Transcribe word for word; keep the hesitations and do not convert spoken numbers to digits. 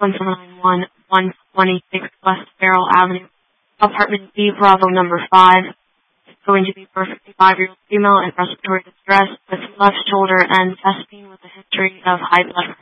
one seven nine one, one twenty-six West Farrell Avenue, apartment B, Bravo number five. It's going to be for a fifty-five-year-old female in respiratory distress with left shoulder and chest pain with a history of high blood pressure.